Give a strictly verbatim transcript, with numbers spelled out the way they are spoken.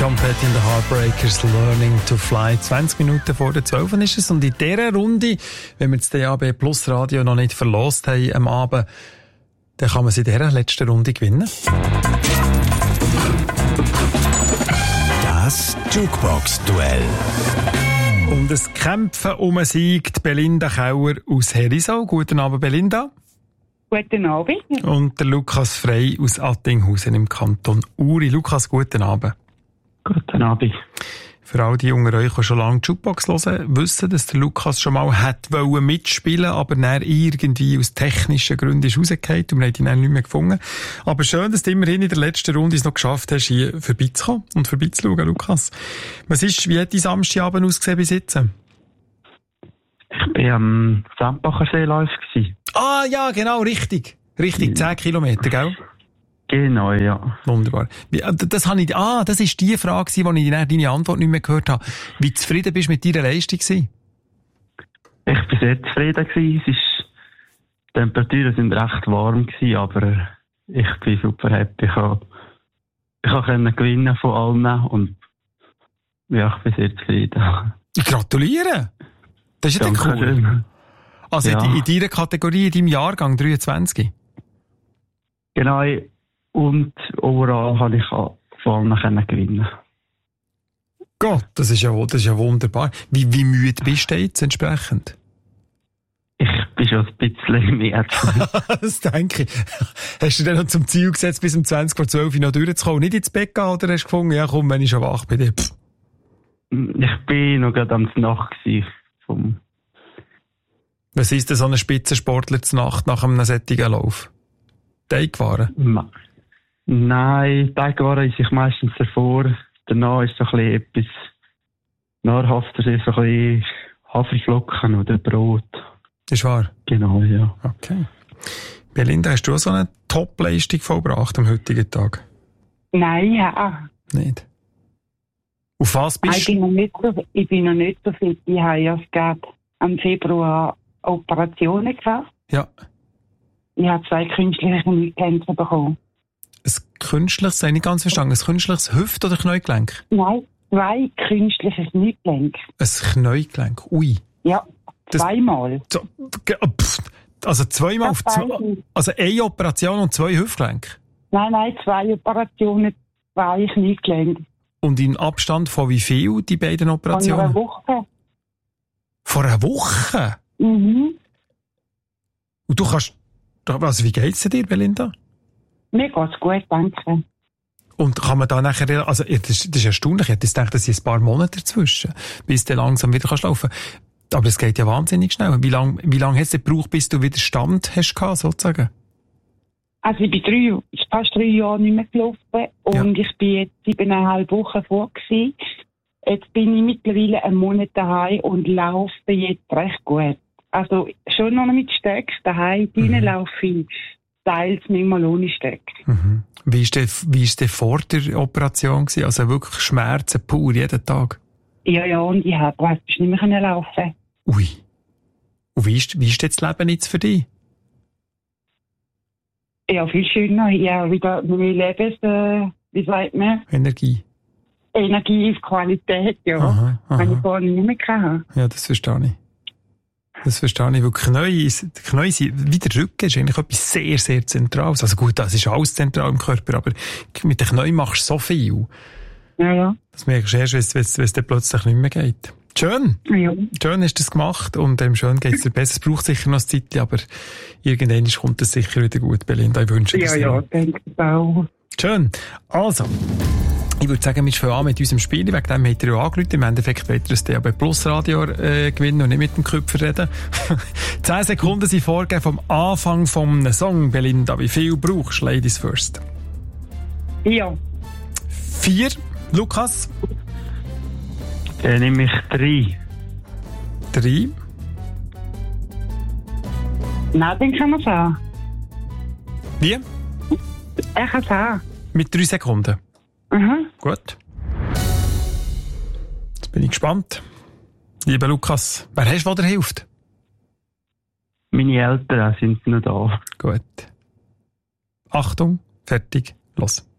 John Petty and the Heartbreakers, Learning to Fly. zwanzig Minuten vor der zwölf ist es. Und in dieser Runde, wenn wir das D A B Plus Radio noch nicht verlost haben am Abend, dann kann man sie in dieser letzten Runde gewinnen. Das Jukebox-Duell. Und es Kämpfen um einen Sieg, Belinda Kauer aus Herisau. Guten Abend, Belinda. Guten Abend. Und der Lukas Frey aus Attinghausen im Kanton Uri. Lukas, guten Abend. Guten Abend. Für all die unter euch, die schon lange die Jukebox hören, wissen, dass der Lukas schon mal hätte wollen mitspielen, aber dann irgendwie aus technischen Gründen ist rausgefallen und wir haben ihn dann nicht mehr gefunden. Aber schön, dass du immerhin in der letzten Runde es noch geschafft hast, hier vorbeizukommen und vorbeizuschauen, Lukas. Was ist, wie hat dein Samstagabend ausgesehen bis jetzt? Ich war am Sandbacher Seelauf. Ah, ja, genau, richtig. Richtig, zehn Kilometer, gell? Genau, ja. Wunderbar. Wie, das habe ich, ah, das ist die Frage, wo ich deine Antwort nicht mehr gehört habe. Wie zufrieden bist du mit deiner Leistung? Ich war sehr zufrieden. Es ist, die Temperaturen waren recht warm, aber ich bin super happy. Ich konnte, ich konnte gewinnen von allen und ja, ich bin sehr zufrieden. Ich gratuliere! Das ist ja cool. Schön. Also ja. in, in deiner Kategorie, in deinem Jahrgang dreiundzwanzig? Genau. Und overall konnte ich von allen gewinnen. Gott, das ist ja, das ist ja wunderbar. Wie, wie müde bist du jetzt entsprechend? Ich bin schon ein bisschen mehr. Das denke ich. Hast du dir noch zum Ziel gesetzt, bis um zwanzig vor zwölf noch durchzukommen? Nicht ins Bett gehen oder hast du gefunden, ja komm, wenn ich schon wach bin? Pff. Ich bin noch gerade am Nacht vom. Was ist denn so ein Spitzensportler zur Nacht nach einem solchen Lauf? Teig gefahren? Nein, Teig gefahren ist ich meistens davor. Danach ist so ein bisschen etwas nahrhafter, so ein bisschen Haferflocken oder Brot. Ist wahr? Genau, ja. Okay. Belinda, hast du auch so eine Top-Leistung vollbracht am heutigen Tag? Nein, ja. Nicht? Auf was bist ich bin noch nicht so, ich bin noch nicht so fit. Ich habe ja gerade im Februar Operationen gehabt. Ja. Ich habe zwei künstliche Kniegelenke bekommen. Ein künstliches, das habe ich nicht ganz verstanden, ein künstliches Hüft- oder Kniegelenk? Nein, zwei künstliche Kniegelenke. Ein Kniegelenk, ui. Ja, zweimal. Das, also zweimal auf zwei, also eine Operation und zwei Hüftgelenke? Nein, nein, zwei Operationen, zwei Kniegelenke. Und in Abstand von wie viel, die beiden Operationen? Vor einer Woche. Vor einer Woche? Mhm. Und du kannst, also wie geht's dir, Belinda? Mir geht's gut, danke. Und kann man da nachher, also das ist, das ist erstaunlich, ich hätte gedacht, das sind ein paar Monate dazwischen, bis du langsam wieder kannst laufen. Aber es geht ja wahnsinnig schnell. Wie lange wie lang hat es gebraucht, bis du wieder Stand hast gehabt, sozusagen? Also ich bin drei, fast drei Jahre nicht mehr gelaufen und ja. Ich bin jetzt siebeneinhalb Wochen vor gewesen. Jetzt bin ich mittlerweile einen Monat daheim und laufe jetzt recht gut. Also schon noch mit Stöcken daheim, mhm. drinnen laufe ich teils manchmal ohne Stöcke. Mhm. Wie ist der, wie ist der vor der Operation gewesen? Also wirklich Schmerzen pur jeden Tag? Ja, ja, und ich habe praktisch nicht mehr laufen. Ui. Und wie ist, wie ist das Leben jetzt für dich? Ja, viel schöner. Ich habe wieder meine Lebens, äh, wie sagt man? Energie. Energie auf Qualität, ja. Aha, aha. Wenn ich vorher nicht mehr hatte. Ja, das verstehe ich. Das verstehe ich, weil Knie, die Knie sind, wie der Rücken ist eigentlich etwas sehr, sehr Zentrales. Also gut, das ist alles zentral im Körper, aber mit den Knien machst du so viel. Ja, ja. Das merkst du erst, wenn es dir plötzlich nicht mehr geht. Schön. Ja. Schön hast du das gemacht und ähm, schön geht es dir besser. Es braucht sicher noch ein Zeit, aber irgendwann kommt es sicher wieder gut, Belinda. Ich wünsche dir das. Ja, ja, denke ich auch. Schön. Also, ich würde sagen, wir fangen an mit unserem Spiel. Wegen dem hat er ja angerufen. Im Endeffekt wollt ihr das D A B Plus Radio äh, gewinnen und nicht mit dem Köpfer reden. Zehn Sekunden sind vorgegeben vom Anfang vom Song, Belinda. Wie viel brauchst du? Ladies first. Ja. Vier. Lukas? Dann nehme ich drei. Drei. Nein, den kann man sagen. Wie? Er kann sagen. Mit drei Sekunden. Mhm. Gut. Jetzt bin ich gespannt. Lieber Lukas, wer hast du, der hilft? Meine Eltern sind noch da. Gut. Achtung, fertig, los.